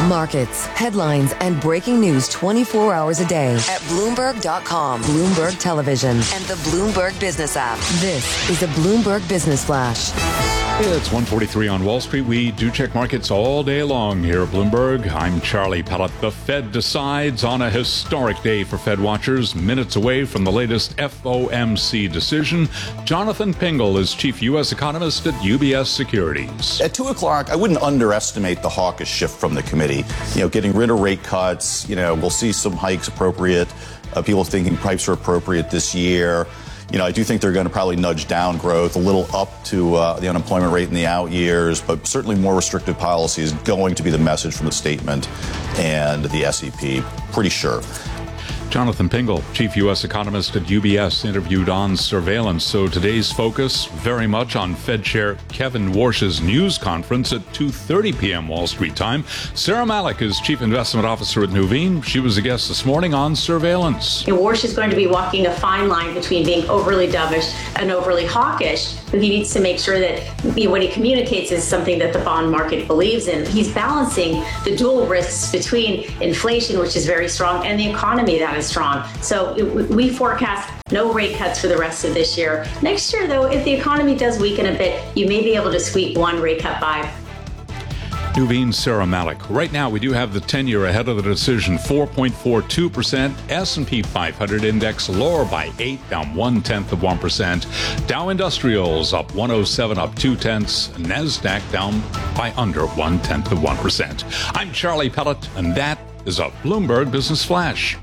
Markets, headlines, and breaking news 24 hours a day at Bloomberg.com, Bloomberg Television, and the Bloomberg Business app. This is the Bloomberg Business Flash. It's 1:43 on Wall Street. We do check markets all day long here at Bloomberg. I'm Charlie Pellet. The Fed decides on a historic day for Fed watchers, minutes away from the latest FOMC decision. Jonathan Pingle is chief U.S. economist at UBS Securities. At 2 o'clock, I wouldn't underestimate the hawkish shift from the committee. Getting rid of rate cuts. We'll see some hikes appropriate. People thinking pipes are appropriate this year. I do think they're going to probably nudge down growth a little up to the unemployment rate in the out years, but certainly more restrictive policy is going to be the message from the statement and the SEP, pretty sure. Jonathan Pingle, chief U.S. economist at UBS, interviewed on surveillance. So today's focus very much on Fed Chair Kevin Warsh's news conference at 2:30 p.m. Wall Street time. Sarah Malik is chief investment officer at Nuveen. She was a guest this morning on surveillance. Warsh is going to be walking a fine line between being overly dovish and overly hawkish, but he needs to make sure that what he communicates is something that the bond market believes in. He's balancing the dual risks between inflation, which is very strong, and the economy that is strong. So we forecast no rate cuts for the rest of this year. Next year, though, if the economy does weaken a bit, you may be able to squeak one rate cut by. Nuveen, Sarah Malik. Right now, we do have the 10-year ahead of the decision, 4.42%. S&P 500 index lower by 8, down 0.1%. Dow Industrials up 107, up 0.2. NASDAQ down by under 0.1%. I'm Charlie Pellet, and that is a Bloomberg Business Flash.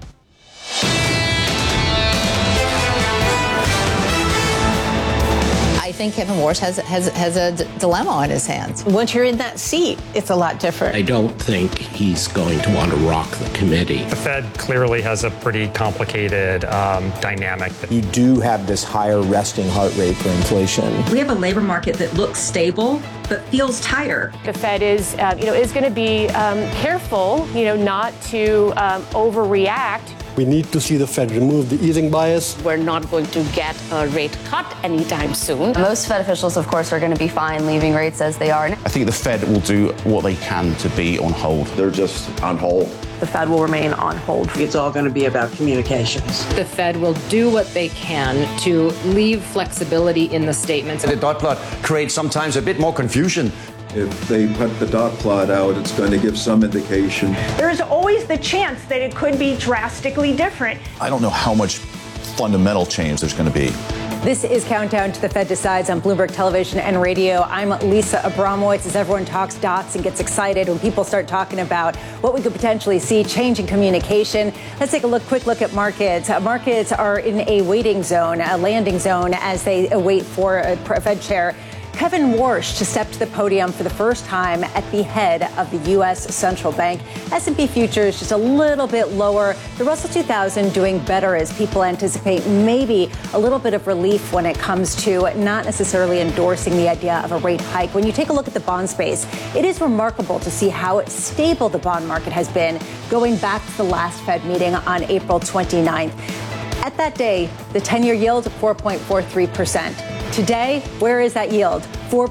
I think Kevin Warsh has a dilemma on his hands. Once you're in that seat, it's a lot different. I don't think he's going to want to rock the committee. The Fed clearly has a pretty complicated dynamic. You do have this higher resting heart rate for inflation. We have a labor market that looks stable but feels tighter. The Fed is going to be careful, not to overreact. We need to see the Fed remove the easing bias. We're not going to get a rate cut anytime soon. Most Fed officials, of course, are going to be fine leaving rates as they are. I think the Fed will do what they can to be on hold. They're just on hold. The Fed will remain on hold. It's all going to be about communications. The Fed will do what they can to leave flexibility in the statements. The dot plot creates sometimes a bit more confusion. If they put the dot plot out, it's going to give some indication. There's always the chance that it could be drastically different. I don't know how much fundamental change there's going to be. This is Countdown to the Fed Decides on Bloomberg Television and Radio. I'm Lisa Abramowitz. As everyone talks dots and gets excited when people start talking about what we could potentially see changing communication. Let's take a quick look at markets. Markets are in a waiting zone, a landing zone, as they wait for Fed Chair Kevin Warsh to step to the podium for the first time at the head of the U.S. Central Bank. S&P futures just a little bit lower. The Russell 2000 doing better as people anticipate maybe a little bit of relief when it comes to not necessarily endorsing the idea of a rate hike. When you take a look at the bond space, it is remarkable to see how stable the bond market has been going back to the last Fed meeting on April 29th. At that day, the 10-year yield, 4.43%. Today, where is that yield?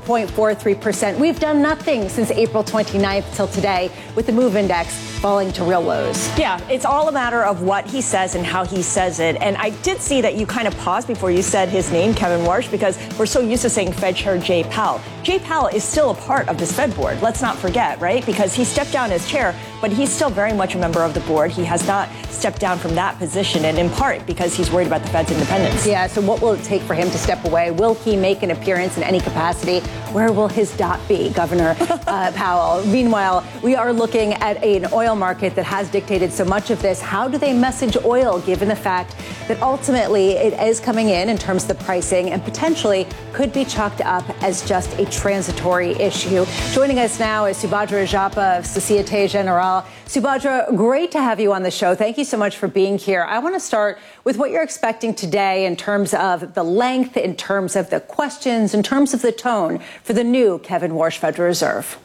4.43%. We've done nothing since April 29th till today, with the MOVE index falling to real lows. Yeah, it's all a matter of what he says and how he says it. And I did see that you kind of paused before you said his name, Kevin Warsh, because we're so used to saying Fed Chair Jay Powell. Jay Powell is still a part of this Fed board. Let's not forget, right? Because he stepped down as chair, but he's still very much a member of the board. He has not stepped down from that position, and in part because he's worried about the Fed's independence. Yeah, so what will it take for him to step away? Will he make an appearance in any capacity? Where will his dot be, Governor Powell? Meanwhile, we are looking at an oil market that has dictated so much of this. How do they message oil, given the fact that ultimately it is coming in terms of the pricing and potentially could be chalked up as just a transitory issue? Joining us now is Subhadra Rajappa of Societe Generale. Subhadra, great to have you on the show. Thank you so much for being here. I want to start with what you're expecting today in terms of the length, in terms of the questions, in terms of the tone for the new Kevin Warsh Federal Reserve.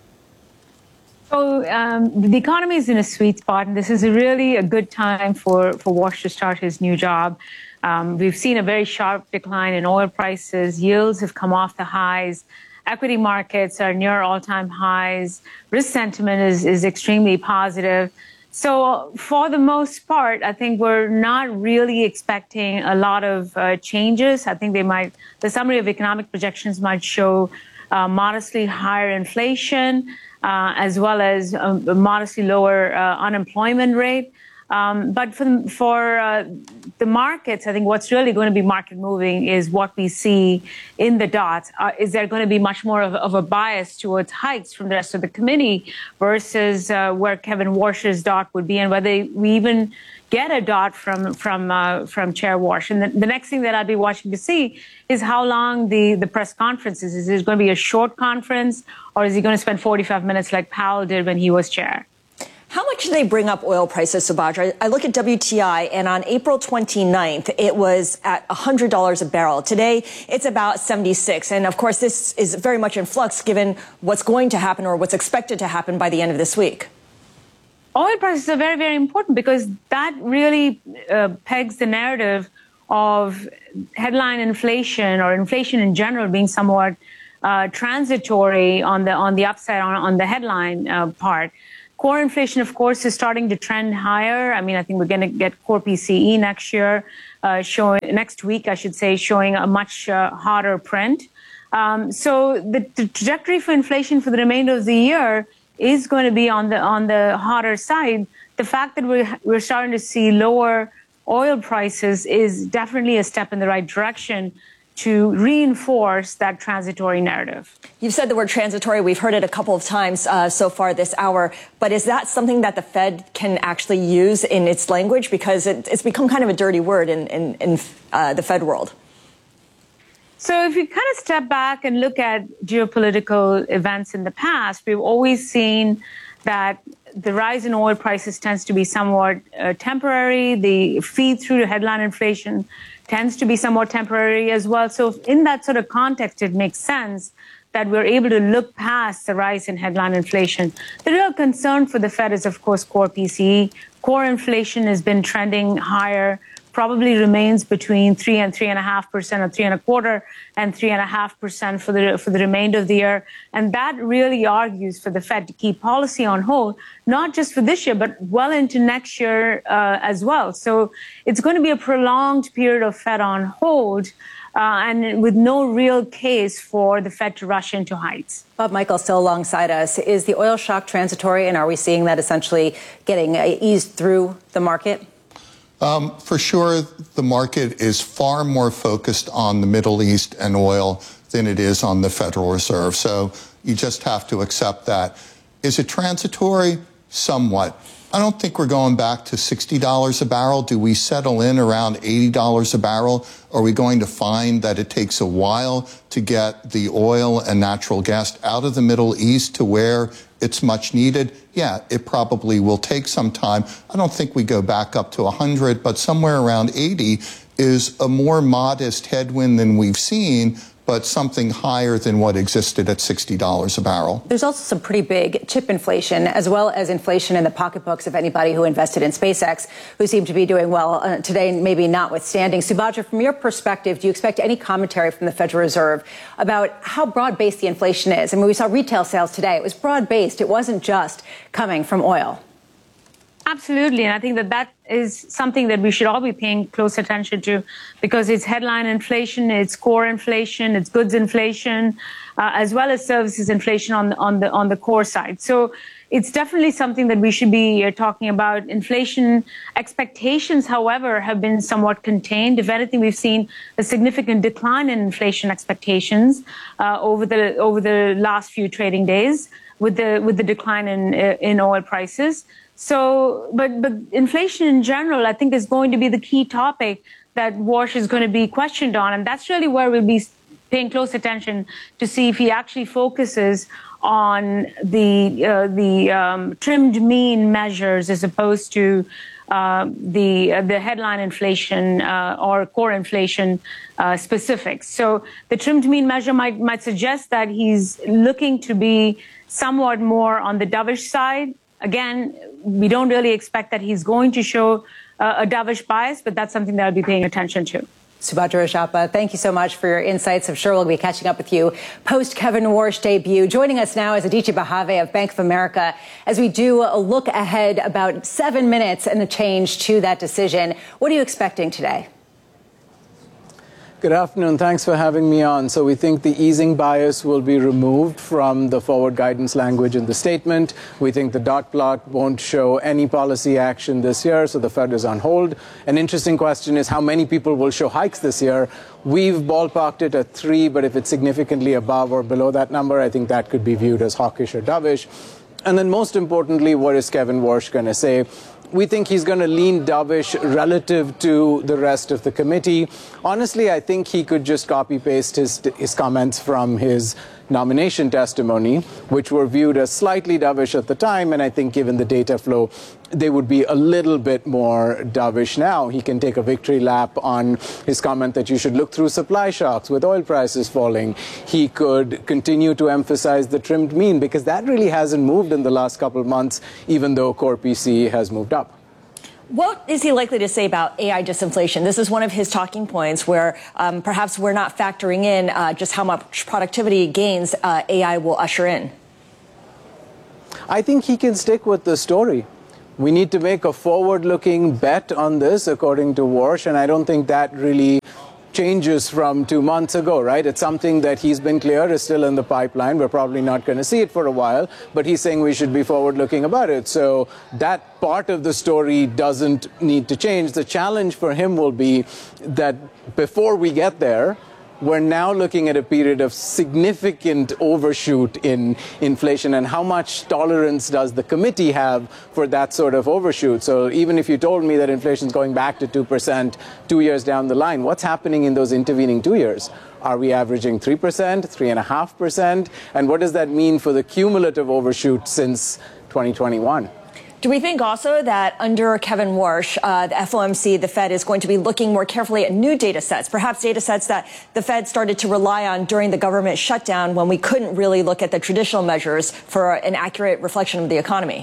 So the economy is in a sweet spot, and this is really a good time for Warsh to start his new job. We've seen a very sharp decline in oil prices. Yields have come off the highs. Equity markets are near all-time highs. Risk sentiment is extremely positive. So for the most part, I think we're not really expecting a lot of changes. I think the summary of economic projections might show modestly higher inflation, as well as a modestly lower unemployment rate. But for the markets, I think what's really going to be market moving is what we see in the dots. Is there going to be much more of a bias towards hikes from the rest of the committee versus where Kevin Warsh's dot would be, and whether we even get a dot from Chair Warsh? And the next thing that I'll be watching to see is how long the press conference is. Is it going to be a short conference, or is he going to spend 45 minutes like Powell did when he was chair? How much do they bring up oil prices, Subhadra? I look at WTI, and on April 29th, it was at $100 a barrel. Today, it's about 76. And of course, this is very much in flux given what's going to happen or what's expected to happen by the end of this week. Oil prices are very, very important because that really pegs the narrative of headline inflation or inflation in general being somewhat transitory on the upside on the headline part. Core inflation, of course, is starting to trend higher. I mean, I think we're going to get core PCE next week, showing a much hotter print. So the trajectory for inflation for the remainder of the year is going to be on the hotter side. The fact that we're starting to see lower oil prices is definitely a step in the right direction to reinforce that transitory narrative. You've said the word transitory. We've heard it a couple of times so far this hour. But is that something that the Fed can actually use in its language? Because it's become kind of a dirty word in the Fed world. So if you kind of step back and look at geopolitical events in the past, we've always seen that the rise in oil prices tends to be somewhat temporary. The feed through to headline inflation tends to be somewhat temporary as well. So in that sort of context, it makes sense that we're able to look past the rise in headline inflation. The real concern for the Fed is, of course, core PCE. Core inflation has been trending higher, probably remains between 3 and 3.5%, or 3.25% and 3.5% for the remainder of the year. And that really argues for the Fed to keep policy on hold, not just for this year, but well into next year as well. So it's going to be a prolonged period of Fed on hold, and with no real case for the Fed to rush into heights. Bob Michael still alongside us. Is the oil shock transitory, and are we seeing that essentially getting eased through the market? For sure, the market is far more focused on the Middle East and oil than it is on the Federal Reserve. So you just have to accept that. Is it transitory? Somewhat. I don't think we're going back to $60 a barrel. Do we settle in around $80 a barrel? Are we going to find that it takes a while to get the oil and natural gas out of the Middle East to where it's much needed? Yeah, it probably will take some time. I don't think we go back up to 100, but somewhere around 80 is a more modest headwind than we've seen, but something higher than what existed at $60 a barrel. There's also some pretty big chip inflation, as well as inflation in the pocketbooks of anybody who invested in SpaceX, who seem to be doing well today, maybe notwithstanding. Subhadra, from your perspective, do you expect any commentary from the Federal Reserve about how broad-based the inflation is? I mean, we saw retail sales today. It was broad-based. It wasn't just coming from oil. Absolutely. And I think that is something that we should all be paying close attention to, because it's headline inflation, it's core inflation, it's goods inflation, as well as services inflation on the core side. So it's definitely something that we should be talking about. Inflation expectations, however, have been somewhat contained. If anything, we've seen a significant decline in inflation expectations over the last few trading days with the decline in oil prices. So, but inflation in general, I think, is going to be the key topic that Warsh is going to be questioned on. And that's really where we'll be paying close attention to see if he actually focuses on the trimmed mean measures as opposed to the headline inflation or core inflation specifics. So the trimmed mean measure might suggest that he's looking to be somewhat more on the dovish side. Again, we don't really expect that he's going to show a dovish bias, but that's something that I'll be paying attention to. Subhadra Rajappa, thank you so much for your insights. I'm sure we'll be catching up with you post Kevin Warsh debut. Joining us now is Aditya Bahave of Bank of America as we do a look ahead about 7 minutes and a change to that decision. What are you expecting today? Good afternoon. Thanks for having me on. So we think the easing bias will be removed from the forward guidance language in the statement. We think the dot plot won't show any policy action this year, so the Fed is on hold. An interesting question is how many people will show hikes this year. We've ballparked it at 3, but if it's significantly above or below that number, I think that could be viewed as hawkish or dovish. And then most importantly, what is Kevin Warsh going to say? We think he's going to lean dovish relative to the rest of the committee. Honestly, I think he could just copy-paste his comments from his nomination testimony, which were viewed as slightly dovish at the time, and I think given the data flow, they would be a little bit more dovish now. He can take a victory lap on his comment that you should look through supply shocks with oil prices falling. He could continue to emphasize the trimmed mean, because that really hasn't moved in the last couple of months, even though core PCE has moved up. What is he likely to say about AI disinflation? This is one of his talking points where perhaps we're not factoring in just how much productivity gains AI will usher in. I think he can stick with the story. We need to make a forward-looking bet on this, according to Warsh, and I don't think that really changes from 2 months ago, right? It's something that he's been clear is still in the pipeline. We're probably not going to see it for a while, but he's saying we should be forward-looking about it. So that part of the story doesn't need to change. The challenge for him will be that before we get there, we're now looking at a period of significant overshoot in inflation, and how much tolerance does the committee have for that sort of overshoot? So even if you told me that inflation is going back to 2% 2 years down the line, what's happening in those intervening 2 years? Are we averaging 3%, 3.5%? And what does that mean for the cumulative overshoot since 2021? Do we think also that under Kevin Warsh, the FOMC, the Fed, is going to be looking more carefully at new data sets, perhaps data sets that the Fed started to rely on during the government shutdown when we couldn't really look at the traditional measures for an accurate reflection of the economy?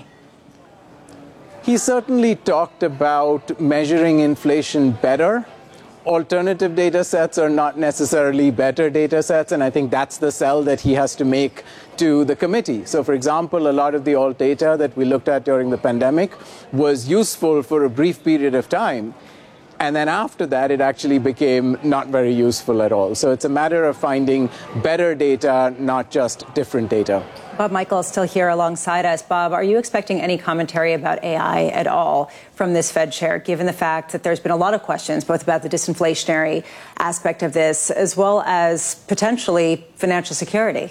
He certainly talked about measuring inflation better. Alternative data sets are not necessarily better data sets, and I think that's the sell that he has to make to the committee. So, for example, a lot of the alt data that we looked at during the pandemic was useful for a brief period of time. And then after that, it actually became not very useful at all. So it's a matter of finding better data, not just different data. Bob Michael is still here alongside us. Bob, are you expecting any commentary about AI at all from this Fed chair, given the fact that there's been a lot of questions, both about the disinflationary aspect of this, as well as potentially financial security?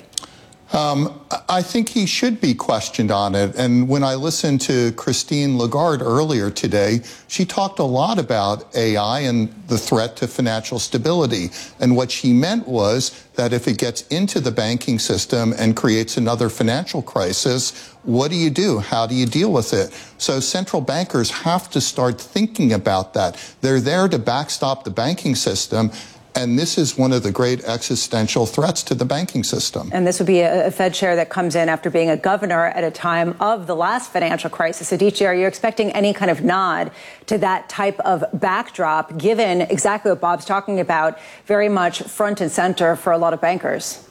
I think he should be questioned on it. And when I listened to Christine Lagarde earlier today, she talked a lot about AI and the threat to financial stability. And what she meant was that if it gets into the banking system and creates another financial crisis, what do you do? How do you deal with it? So central bankers have to start thinking about that. They're there to backstop the banking system. And this is one of the great existential threats to the banking system. And this would be a Fed chair that comes in after being a governor at a time of the last financial crisis. Aditya, are you expecting any kind of nod to that type of backdrop, given exactly what Bob's talking about, very much front and center for a lot of bankers?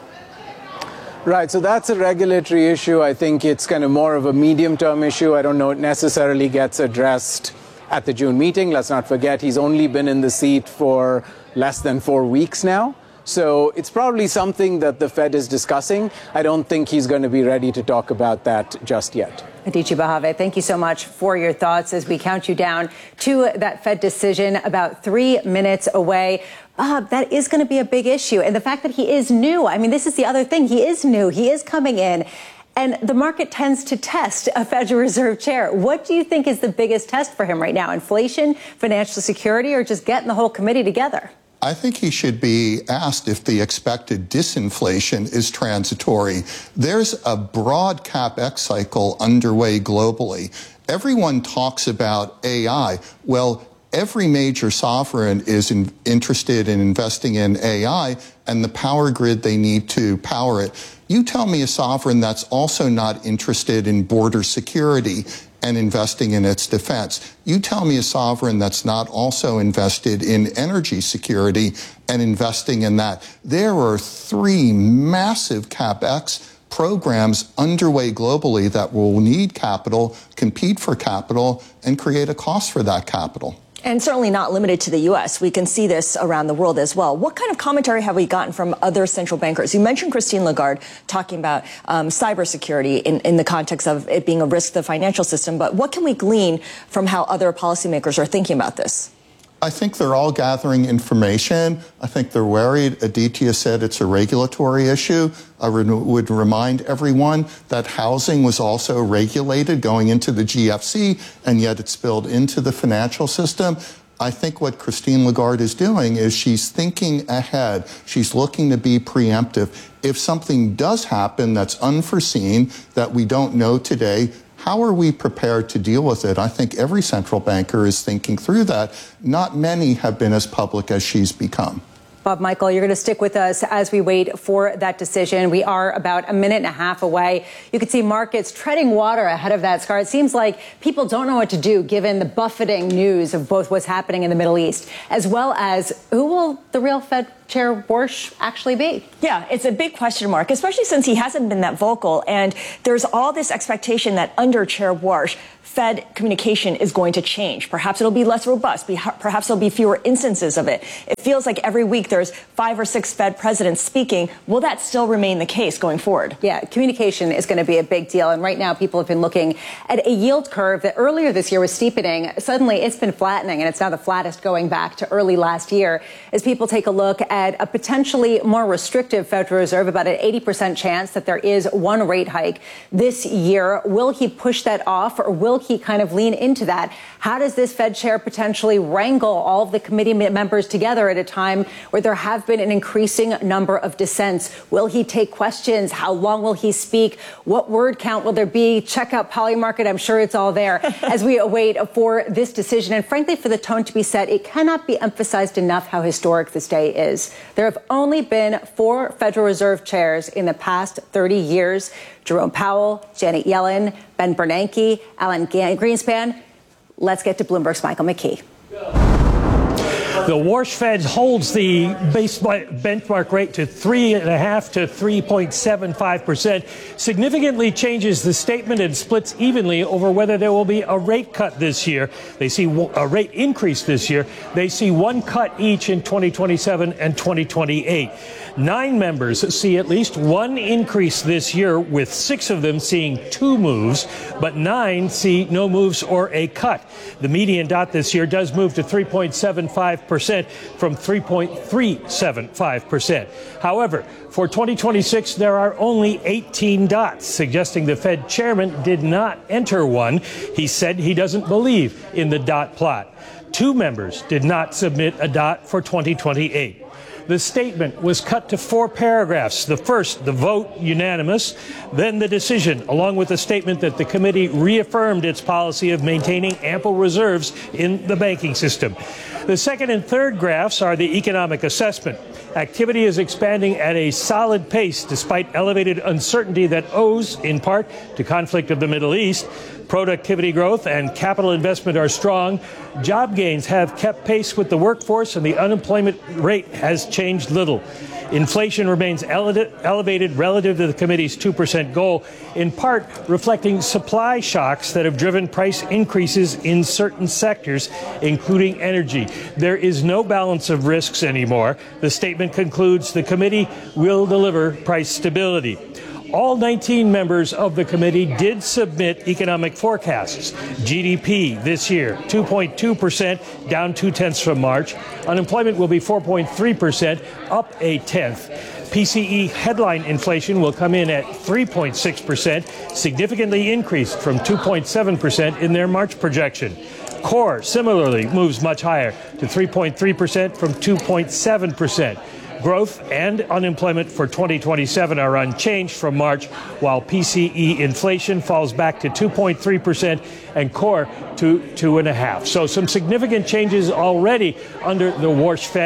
Right, so that's a regulatory issue. I think it's kind of more of a medium-term issue. I don't know it necessarily gets addressed at the June meeting. Let's not forget he's only been in the seat for less than 4 weeks now. So it's probably something that the Fed is discussing. I don't think he's going to be ready to talk about that just yet. Aditya Bahave, thank you so much for your thoughts as we count you down to that Fed decision about 3 minutes away. That is going to be a big issue. And the fact that he is new, I mean, this is the other thing. He is new. He is coming in. And the market tends to test a Federal Reserve chair. What do you think is the biggest test for him right now? Inflation, financial security, or just getting the whole committee together? I think he should be asked if the expected disinflation is transitory. There's a broad CapEx cycle underway globally. Everyone talks about AI. Well, every major sovereign is interested in investing in AI and the power grid they need to power it. You tell me a sovereign that's also not interested in border security and investing in its defense. You tell me a sovereign that's not also invested in energy security and investing in that. There are 3 massive CapEx programs underway globally that will need capital, compete for capital, and create a cost for that capital. And certainly not limited to the U.S. We can see this around the world as well. What kind of commentary have we gotten from other central bankers? You mentioned Christine Lagarde talking about cybersecurity in the context of it being a risk to the financial system. But what can we glean from how other policymakers are thinking about this? I think they're all gathering information. I think they're worried. Aditya said it's a regulatory issue. I would remind everyone that housing was also regulated going into the GFC, and yet it spilled into the financial system. I think what Christine Lagarde is doing is she's thinking ahead. She's looking to be preemptive. If something does happen that's unforeseen, that we don't know today, how are we prepared to deal with it? I think every central banker is thinking through that. Not many have been as public as she's become. Bob Michael, you're going to stick with us as we wait for that decision. We are about a minute and a half away. You can see markets treading water ahead of that, Scar. It seems like people don't know what to do given the buffeting news of both what's happening in the Middle East, as well as who will the real Fed Chair Warsh actually be? Yeah, it's a big question mark, especially since he hasn't been that vocal. And there's all this expectation that under Chair Warsh, Fed communication is going to change. Perhaps it'll be less robust. Perhaps there'll be fewer instances of it. It feels like every week there's 5 or 6 Fed presidents speaking. Will that still remain the case going forward? Yeah, communication is going to be a big deal. And right now people have been looking at a yield curve that earlier this year was steepening. Suddenly it's been flattening, and it's now the flattest going back to early last year. As people take a look at a potentially more restrictive Federal Reserve, about an 80% chance that there is one rate hike this year. Will he push that off, or will he kind of lean into that? How does this Fed chair potentially wrangle all of the committee members together at a time where there have been an increasing number of dissents? Will he take questions? How long will he speak? What word count will there be? Check out Polymarket. I'm sure it's all there as we await for this decision. And frankly, for the tone to be set, it cannot be emphasized enough how historic this day is. There have only been 4 Federal Reserve chairs in the past 30 years. Jerome Powell, Janet Yellen, Ben Bernanke, Alan Greenspan. Let's get to Bloomberg's Michael McKee. The Warsh Fed holds the benchmark rate to 3.5 to 3.75%, significantly changes the statement and splits evenly over whether there will be a rate cut this year. They see a rate increase this year. They see 1 cut each in 2027 and 2028. 9 members see at least 1 increase this year, with 6 of them seeing 2 moves, but 9 see no moves or a cut. The median dot this year does move to 3.75% from 3.375%. However, for 2026, there are only 18 dots, suggesting the Fed chairman did not enter one. He said he doesn't believe in the dot plot. 2 members did not submit a dot for 2028. The statement was cut to 4 paragraphs. The first, the vote, unanimous, then the decision, along with the statement that the committee reaffirmed its policy of maintaining ample reserves in the banking system. The second and third graphs are the economic assessment. Activity is expanding at a solid pace despite elevated uncertainty that owes, in part, to conflict of the Middle East. Productivity growth and capital investment are strong. Job gains have kept pace with the workforce, and the unemployment rate has changed little. Inflation remains elevated relative to the committee's 2% goal, in part reflecting supply shocks that have driven price increases in certain sectors, including energy. There is no balance of risks anymore. The statement concludes the committee will deliver price stability. All 19 members of the committee did submit economic forecasts. GDP this year, 2.2%, down 0.2 from March. Unemployment will be 4.3%, up 0.1. PCE headline inflation will come in at 3.6%, significantly increased from 2.7% in their March projection. Core similarly moves much higher to 3.3% from 2.7%. Growth and unemployment for 2027 are unchanged from March, while PCE inflation falls back to 2.3% and core to 2.5%. So some significant changes already under the Warsh Fed.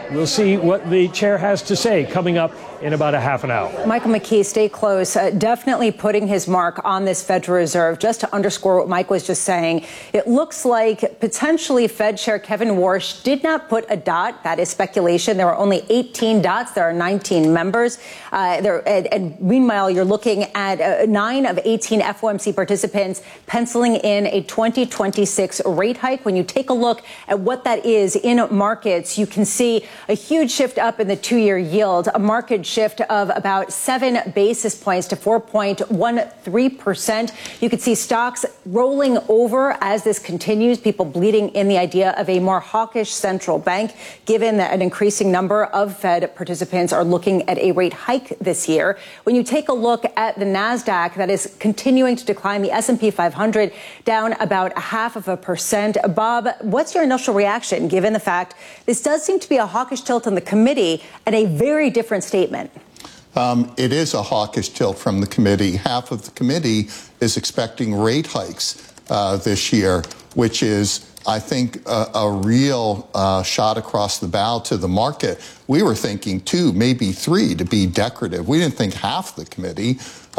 We'll see what the chair has to say coming up in about a half an hour. Michael McKee, stay close. Definitely putting his mark on this Federal Reserve. Just to underscore what Mike was just saying, it looks like potentially Fed Chair Kevin Warsh did not put a dot. That is speculation. There are only 18 dots. There are 19 members. And meanwhile, you're looking at 9 of 18 FOMC participants penciling in a 2026 rate hike. When you take a look at what that is in markets, you can see a huge shift up in the 2-year yield, a market shift of about 7 basis points to 4.13%. You could see stocks rolling over as this continues, people bleeding in the idea of a more hawkish central bank, given that an increasing number of Fed participants are looking at a rate hike this year. When you take a look at the NASDAQ, that is continuing to decline, the S&P 500 down about 0.5%. Bob, what's your initial reaction, given the fact this does seem to be a hawkish tilt on the committee and a very different statement? It is a hawkish tilt from the committee. Half of the committee is expecting rate hikes this year, which is, I think, a real shot across the bow to the market. We were thinking 2, maybe 3 to be decorative. We didn't think half the committee.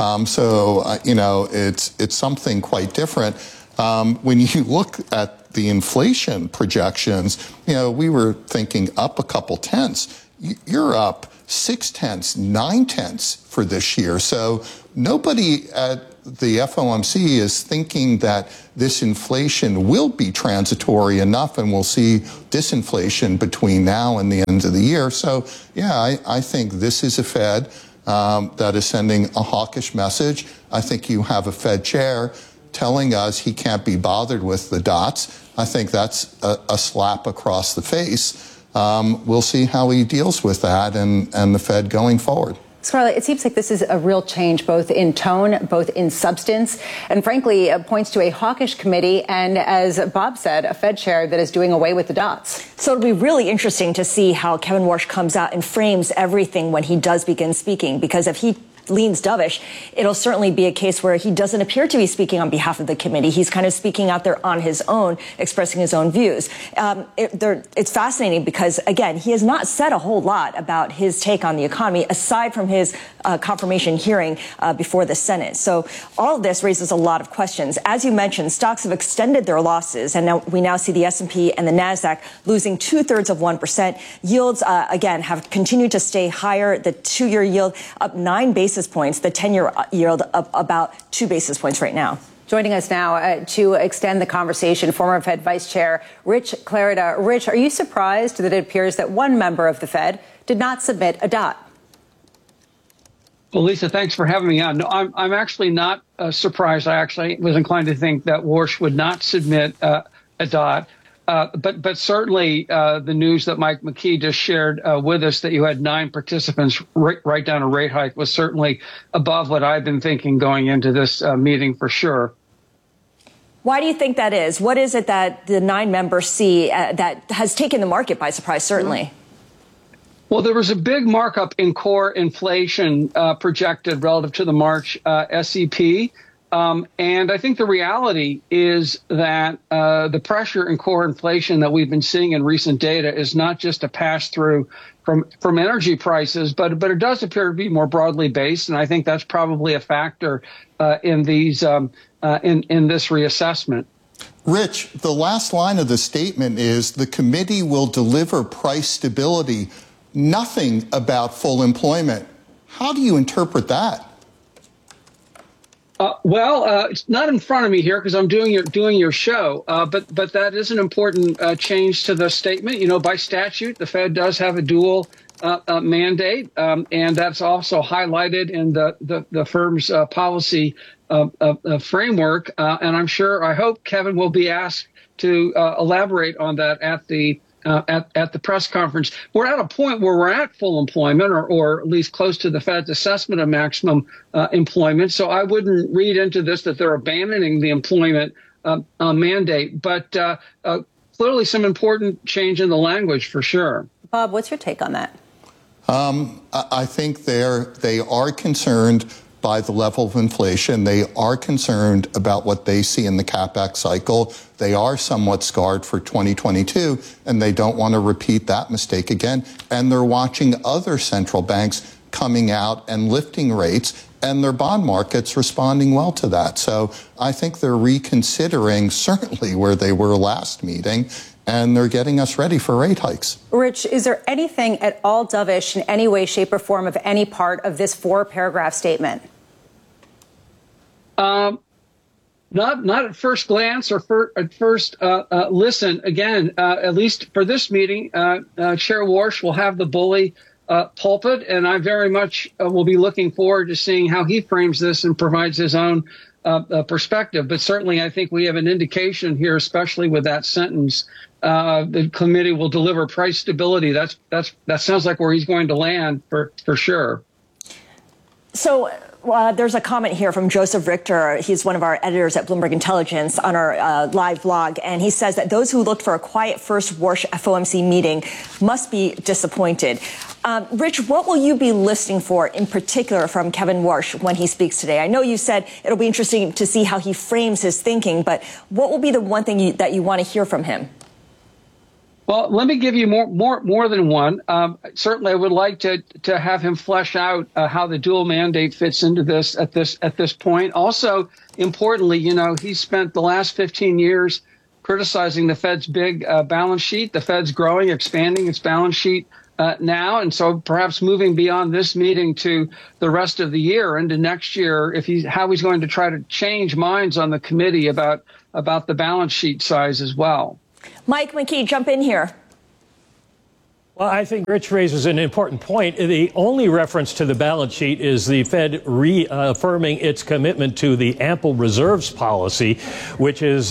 It's something quite different. When you look at the inflation projections, we were thinking up a couple tenths. You're up 0.6, 0.9 for this year. So nobody at the FOMC is thinking that this inflation will be transitory enough and we'll see disinflation between now and the end of the year. So, yeah, I think this is a Fed that is sending a hawkish message. I think you have a Fed chair telling us he can't be bothered with the dots. I think that's a slap across the face. We'll see how he deals with that and the Fed going forward. Scarlett, it seems like this is a real change, both in tone, both in substance, and frankly, points to a hawkish committee and, as Bob said, a Fed chair that is doing away with the dots. So it'll be really interesting to see how Kevin Warsh comes out and frames everything when he does begin speaking, because if he leans dovish, it'll certainly be a case where he doesn't appear to be speaking on behalf of the committee. He's kind of speaking out there on his own, expressing his own views. It's fascinating because, again, he has not said a whole lot about his take on the economy, aside from his confirmation hearing before the Senate. So all of this raises a lot of questions. As you mentioned, stocks have extended their losses, and we now see the S&P and the NASDAQ losing 2/3%. Yields, again, have continued to stay higher. The 2-year yield up 9 basis points, the 10-year yield up about 2 basis points right now. Joining us now to extend the conversation, former Fed Vice Chair Rich Clarida. Rich, are you surprised that it appears that one member of the Fed did not submit a dot? Well, Lisa, thanks for having me on. No, I'm actually not surprised. I actually was inclined to think that Warsh would not submit a dot. But certainly the news that Mike McKee just shared with us, that you had 9 participants write down a rate hike, was certainly above what I've been thinking going into this meeting for sure. Why do you think that is? What is it that the 9 members see that has taken the market by surprise, certainly? Well, there was a big markup in core inflation projected relative to the March SEP. And I think the reality is that the pressure in core inflation that we've been seeing in recent data is not just a pass through from energy prices, but it does appear to be more broadly based. And I think that's probably a factor in these in this reassessment. Rich, the last line of the statement is the committee will deliver price stability. Nothing about full employment. How do you interpret that? It's not in front of me here because I'm doing your show. But that is an important change to the statement. You know, by statute, the Fed does have a dual mandate, and that's also highlighted in the firm's policy framework. And I hope Kevin will be asked to elaborate on that at the press conference. We're at a point where we're at full employment, or at least close to the Fed's assessment of maximum employment. So I wouldn't read into this that they're abandoning the employment mandate, but clearly some important change in the language for sure. Bob, what's your take on that? I think they are concerned by the level of inflation. They are concerned about what they see in the CapEx cycle. They are somewhat scarred for 2022, and they don't want to repeat that mistake again. And they're watching other central banks coming out and lifting rates, and their bond markets responding well to that. So I think they're reconsidering certainly where they were last meeting, and they're getting us ready for rate hikes. Rich, is there anything at all dovish in any way, shape, or form of any part of this 4-paragraph statement? Not at first glance or at first listen. Again, at least for this meeting, Chair Warsh will have the bully pulpit, and I very much will be looking forward to seeing how he frames this and provides his own perspective. But certainly, I think we have an indication here, especially with that sentence. The committee will deliver price stability. That sounds like where he's going to land for sure. So there's a comment here from Joseph Richter. He's one of our editors at Bloomberg Intelligence on our live blog. And he says that those who looked for a quiet first Warsh FOMC meeting must be disappointed. Rich, what will you be listening for in particular from Kevin Warsh when he speaks today? I know you said it'll be interesting to see how he frames his thinking, but what will be the one thing that you want to hear from him? Well, let me give you more than one. Certainly, I would like to have him flesh out how the dual mandate fits into this at this point. Also, importantly, he spent the last 15 years criticizing the Fed's big balance sheet. The Fed's growing, expanding its balance sheet now, and so perhaps moving beyond this meeting to the rest of the year into next year, how he's going to try to change minds on the committee about the balance sheet size as well. Mike McKee, jump in here. Well, I think Rich raises an important point. The only reference to the balance sheet is the Fed reaffirming its commitment to the ample reserves policy, which is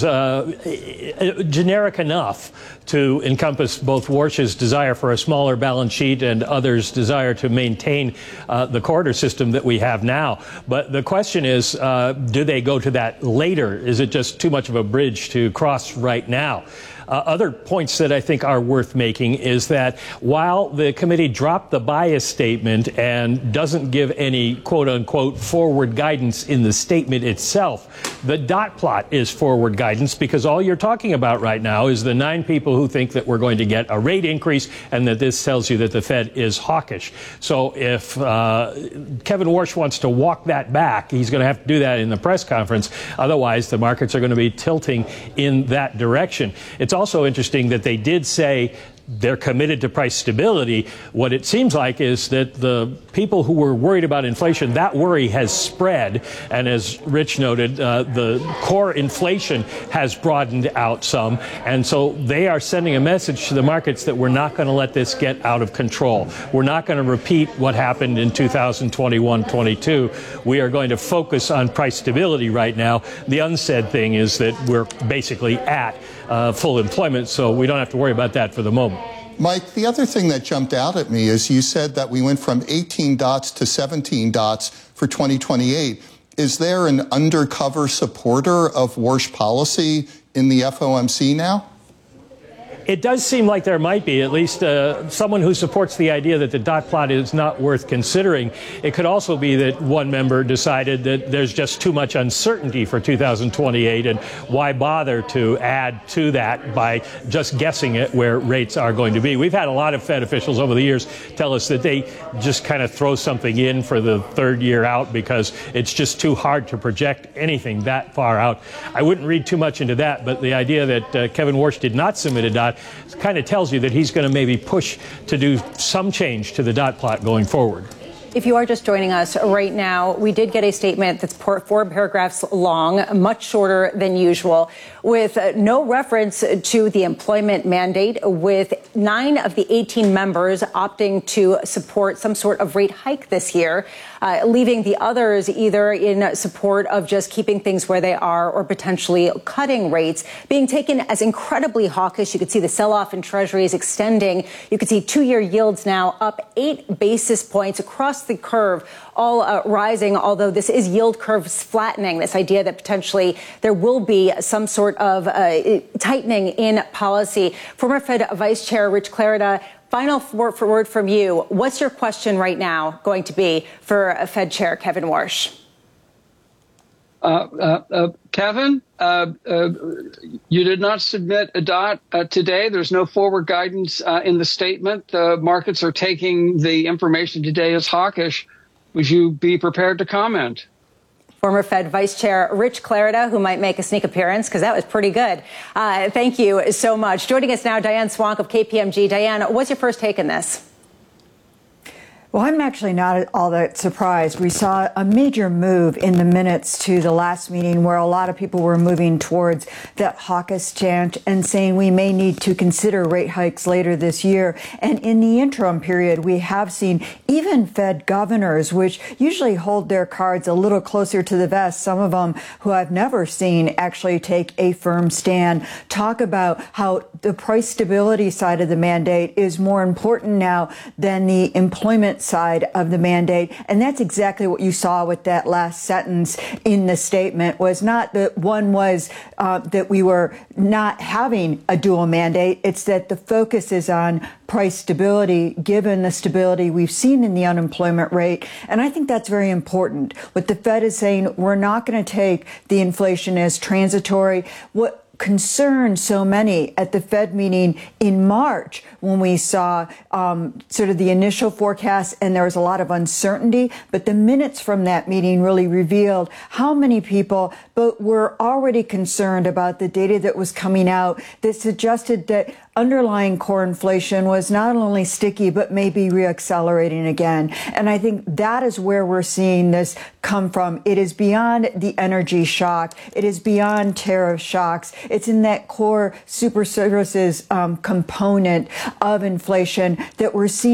generic enough to encompass both Warsh's desire for a smaller balance sheet and others' desire to maintain the corridor system that we have now. But the question is, do they go to that later? Is it just too much of a bridge to cross right now? Other points that I think are worth making is that while the committee dropped the bias statement and doesn't give any quote-unquote forward guidance in the statement itself, the dot plot is forward guidance, because all you're talking about right now is the 9 people who think that we're going to get a rate increase and that this tells you that the Fed is hawkish. So if Kevin Warsh wants to walk that back, he's going to have to do that in the press conference. Otherwise, the markets are going to be tilting in that direction. It's also interesting that they did say they're committed to price stability. What it seems like is that the people who were worried about inflation, that worry has spread. And as Rich noted, the core inflation has broadened out some. And so they are sending a message to the markets that we're not going to let this get out of control. We're not going to repeat what happened in 2021-22. We are going to focus on price stability right now. The unsaid thing is that we're basically at full employment, so we don't have to worry about that for the moment. Mike, the other thing that jumped out at me is you said that we went from 18 dots to 17 dots for 2028. Is there an undercover supporter of Warsh policy in the FOMC now? It does seem like there might be, at least someone who supports the idea that the dot plot is not worth considering. It could also be that one member decided that there's just too much uncertainty for 2028, and why bother to add to that by just guessing at where rates are going to be. We've had a lot of Fed officials over the years tell us that they just kind of throw something in for the third year out because it's just too hard to project anything that far out. I wouldn't read too much into that, but the idea that Kevin Warsh did not submit a dot kind of tells you that he's going to maybe push to do some change to the dot plot going forward. If you are just joining us right now, we did get a statement that's 4 paragraphs long, much shorter than usual, with no reference to the employment mandate, with 9 of the 18 members opting to support some sort of rate hike this year, leaving the others either in support of just keeping things where they are or potentially cutting rates, being taken as incredibly hawkish. You could see the sell-off in treasuries extending. You could see 2-year yields now up 8 basis points across the curve, all rising, although this is yield curves flattening, this idea that potentially there will be some sort of tightening in policy. Former Fed Vice Chair Rich Clarida, final word from you. What's your question right now going to be for Fed Chair Kevin Warsh? Kevin, you did not submit a dot today. There's no forward guidance in the statement. The markets are taking the information today as hawkish. Would you be prepared to comment? Former Fed Vice Chair Rich Clarida, who might make a sneak appearance because that was pretty good. Thank you so much. Joining us now, Diane Swank of KPMG. Diane, what's your first take on this? Well, I'm actually not all that surprised. We saw a major move in the minutes to the last meeting where a lot of people were moving towards that hawkish chant and saying we may need to consider rate hikes later this year. And in the interim period, we have seen even Fed governors, which usually hold their cards a little closer to the vest, some of them who I've never seen actually take a firm stand, talk about how the price stability side of the mandate is more important now than the employment side of the mandate. And that's exactly what you saw with that last sentence in the statement. Was not that one was that we were not having a dual mandate. It's that the focus is on price stability, given the stability we've seen in the unemployment rate. And I think that's very important. What the Fed is saying, we're not going to take the inflation as transitory. What concerned so many at the Fed meeting in March when we saw sort of the initial forecast and there was a lot of uncertainty, but the minutes from that meeting really revealed how many people were already concerned about the data that was coming out that suggested that underlying core inflation was not only sticky, but maybe reaccelerating again. And I think that is where we're seeing this come from. It is beyond the energy shock. It is beyond tariff shocks. It's in that core super services component of inflation that we're seeing